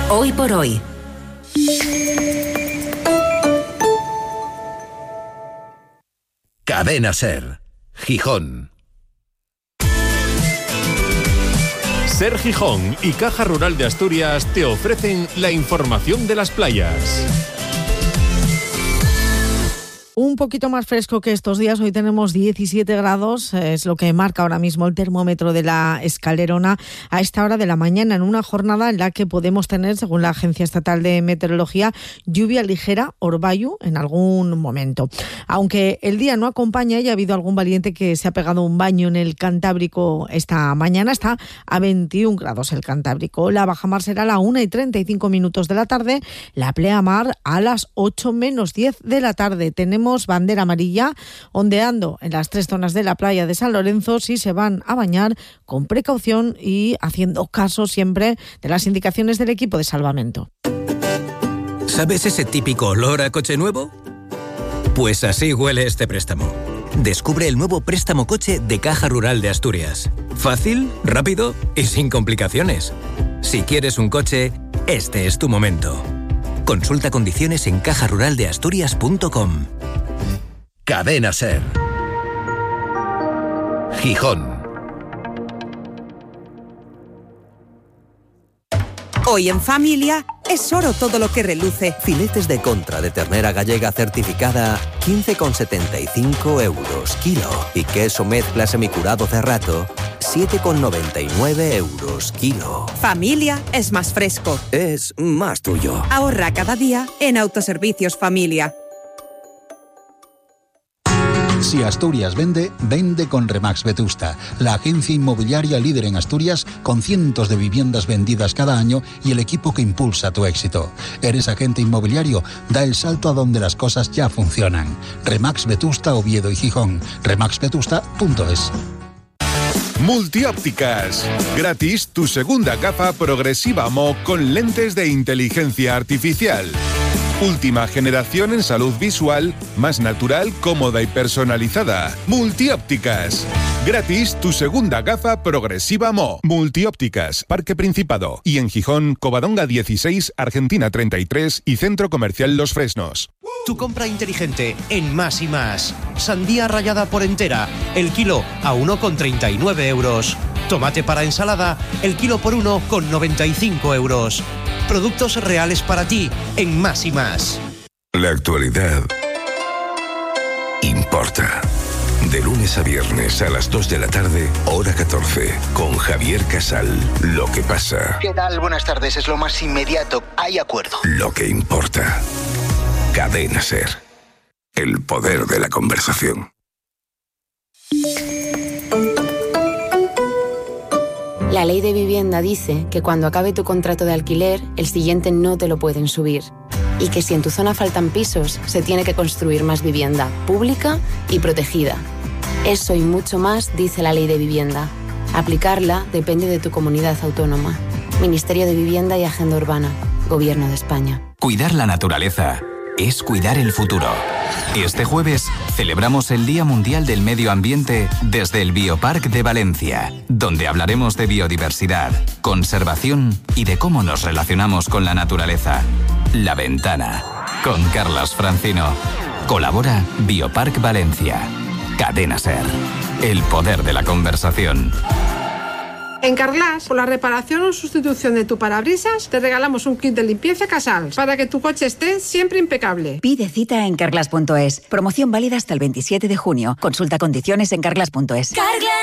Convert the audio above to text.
Hoy por hoy. Cadena SER, Gijón. SER Gijón y Caja Rural de Asturias te ofrecen la información de las playas. Un poquito más fresco que estos días, hoy tenemos 17 grados, es lo que marca ahora mismo el termómetro de la Escalerona a esta hora de la mañana, en una jornada en la que podemos tener, según la Agencia Estatal de Meteorología, lluvia ligera, orvallo en algún momento. Aunque el día no acompaña y ha habido algún valiente que se ha pegado un baño en el Cantábrico esta mañana, está a 21 grados el Cantábrico. La bajamar será a la 1:35 de la tarde, la pleamar a las 8 menos 10 de la tarde. Tenemos bandera amarilla ondeando en las 3 zonas de la playa de San Lorenzo. Si se van a bañar, con precaución y haciendo caso siempre de las indicaciones del equipo de salvamento. ¿Sabes ese típico olor a coche nuevo? Pues así huele este préstamo. Descubre el nuevo préstamo coche de Caja Rural de Asturias. Fácil, rápido y sin complicaciones. Si quieres un coche, este es tu momento. Consulta condiciones en cajaruraldeasturias.com. Cadena SER, Gijón. Hoy en familia es oro todo lo que reluce. Filetes de contra de ternera gallega certificada 15,75 euros kilo. Y queso mezcla semicurado Cerrato 7,99 euros kilo. Familia es más fresco. Es más tuyo. Ahorra cada día en Autoservicios Familia. Si Asturias vende, vende con Remax Vetusta, la agencia inmobiliaria líder en Asturias, con cientos de viviendas vendidas cada año y el equipo que impulsa tu éxito. ¿Eres agente inmobiliario? Da el salto a donde las cosas ya funcionan. Remax Vetusta, Oviedo y Gijón. remaxvetusta.es. Multiópticas. Gratis tu segunda gafa progresiva MO con lentes de inteligencia artificial. Última generación en salud visual, más natural, cómoda y personalizada. Multiópticas. Gratis tu segunda gafa progresiva MO. Multiópticas, Parque Principado. Y en Gijón, Covadonga 16, Argentina 33 y Centro Comercial Los Fresnos. Tu compra inteligente en Más y Más. Sandía rallada por entera, el kilo a 1,39 euros. Tomate para ensalada, el kilo por 1,95 euros. Productos reales para ti en Más y Más. La actualidad importa. De lunes a viernes a las 2 de la tarde, hora 14, con Javier Casal. Lo que pasa. ¿Qué tal? Buenas tardes. Es lo más inmediato. Hay acuerdo. Lo que importa. Cadena SER. El poder de la conversación. La ley de vivienda dice que cuando acabe tu contrato de alquiler, el siguiente no te lo pueden subir. Y que si en tu zona faltan pisos, se tiene que construir más vivienda, pública y protegida. Eso y mucho más dice la ley de vivienda. Aplicarla depende de tu comunidad autónoma. Ministerio de Vivienda y Agenda Urbana. Gobierno de España. Cuidar la naturaleza es cuidar el futuro. Este jueves celebramos el Día Mundial del Medio Ambiente desde el Bioparc de Valencia, donde hablaremos de biodiversidad, conservación y de cómo nos relacionamos con la naturaleza. La Ventana, con Carlos Francino. Colabora Bioparc Valencia. Cadena SER. El poder de la conversación. En Carglass, por la reparación o sustitución de tu parabrisas, te regalamos un kit de limpieza Casals para que tu coche esté siempre impecable. Pide cita en carglass.es. Promoción válida hasta el 27 de junio. Consulta condiciones en carglass.es.